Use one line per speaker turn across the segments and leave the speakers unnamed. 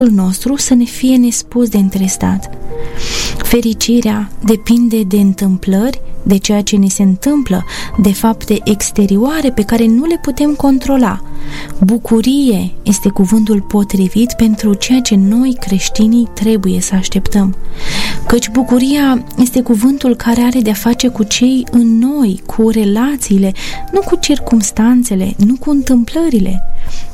nostru să ne fie nespus de întristat. Fericirea depinde de întâmplări, de ceea ce ne se întâmplă, de fapte exterioare pe care nu le putem controla. Bucurie este cuvântul potrivit pentru ceea ce noi, creștinii, trebuie să așteptăm. Căci bucuria este cuvântul care are de-a face cu cei în noi, cu relațiile, nu cu circumstanțele, nu cu întâmplările.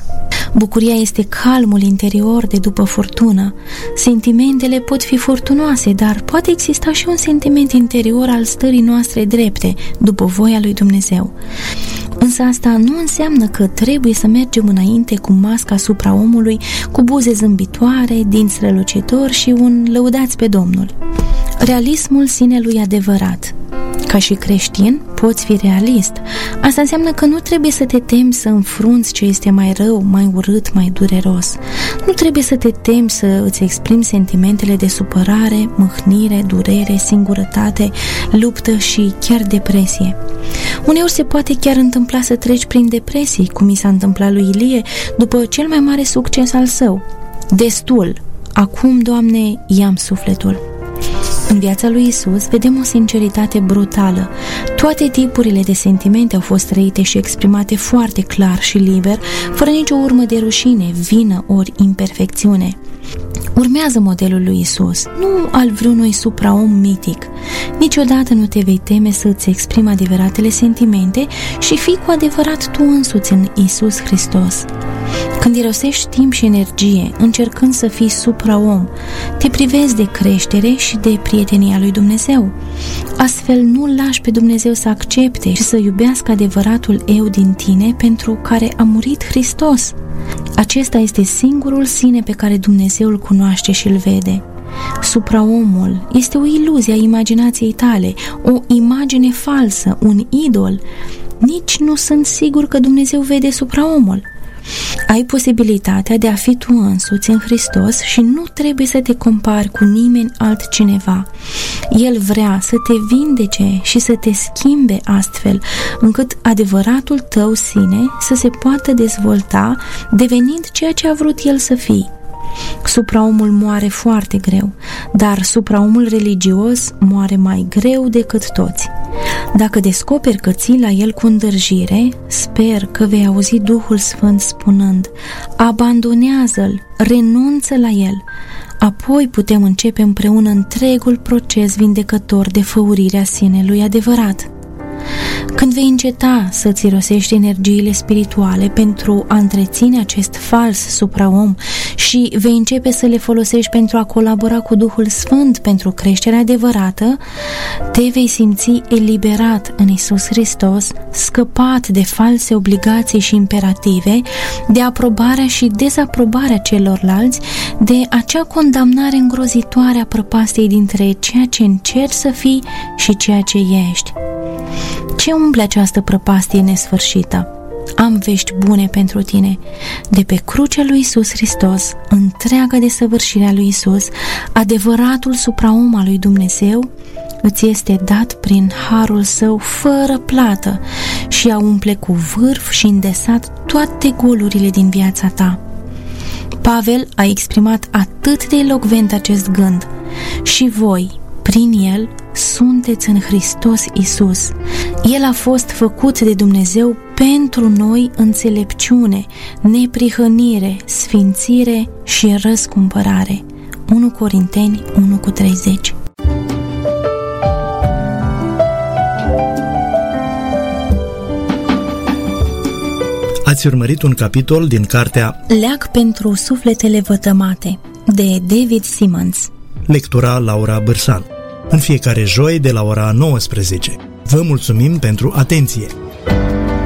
Bucuria este calmul interior de după furtună. Sentimentele pot fi furtunoase, dar poate exista și un sentiment interior al stării noastre drepte, după voia lui Dumnezeu. Însă asta nu înseamnă că trebuie să mergem înainte cu masca asupra omului, cu buze zâmbitoare, dinți strălucitori și un lăudați pe Domnul. Realismul sinelui adevărat. Ca și creștin, poți fi realist. Asta înseamnă că nu trebuie să te temi să înfrunți ce este mai rău, mai urât, mai dureros. Nu trebuie să te temi să îți exprimi sentimentele de supărare, mâhnire, durere, singurătate, luptă și chiar depresie. Uneori se poate chiar întâmpla să treci prin depresii, cum i s-a întâmplat lui Ilie după cel mai mare succes al său. Destul! Acum, Doamne, ia-mi sufletul. În viața lui Isus vedem o sinceritate brutală. Toate tipurile de sentimente au fost trăite și exprimate foarte clar și liber, fără nicio urmă de rușine, vină ori imperfecțiune. Urmează modelul lui Isus, nu al vreunui supraom mitic. Niciodată nu te vei teme să îți exprimi adevăratele sentimente și fii cu adevărat tu însuți în Isus Hristos. Când irosești timp și energie încercând să fii supraom, te privezi de creștere și de prietenia lui Dumnezeu. Astfel nu lași pe Dumnezeu să accepte și să iubească adevăratul eu din tine pentru care a murit Hristos. Acesta este singurul sine pe care Dumnezeu îl cunoaște și îl vede. Supraomul este o iluzie a imaginației tale, o imagine falsă, un idol. Nici nu sunt sigur că Dumnezeu vede supraomul. Ai posibilitatea de a fi tu însuți în Hristos și nu trebuie să te compari cu nimeni altcineva. El vrea să te vindece și să te schimbe astfel, încât adevăratul tău sine să se poată dezvolta, devenind ceea ce a vrut el să fii. Supraomul moare foarte greu, dar supraomul religios moare mai greu decât toți. Dacă descoperi că ții la el cu îndârjire, sper că vei auzi Duhul Sfânt spunând: abandonează-l, renunță la el. Apoi putem începe împreună întregul proces vindecător de făurirea sinelui adevărat. Când vei înceta să-ți irosești energiile spirituale pentru a întreține acest fals supraom și vei începe să le folosești pentru a colabora cu Duhul Sfânt pentru creșterea adevărată, te vei simți eliberat în Isus Hristos, scăpat de false obligații și imperative, de aprobarea și dezaprobarea celorlalți, de acea condamnare îngrozitoare a prăpastiei dintre ceea ce încerci să fii și ceea ce ești. Ce umple această prăpastie nesfârșită? Am vești bune pentru tine. De pe crucea lui Isus Hristos, întreaga desăvârșire a lui Isus, adevăratul supraom al lui Dumnezeu, îți este dat prin harul său fără plată și a umple cu vârf și îndesat toate golurile din viața ta. Pavel a exprimat atât de elocvent acest gând: și voi, prin el, sunteți în Hristos Isus. El a fost făcut de Dumnezeu pentru noi înțelepciune, neprihănire, sfințire și răscumpărare. 1 Corinteni 1:30.
Ați urmărit un capitol din cartea
Leac pentru sufletele vătămate, de David Simmons.
Lectura Laura Bârsan. În fiecare joi de la ora 19. Vă mulțumim pentru atenție!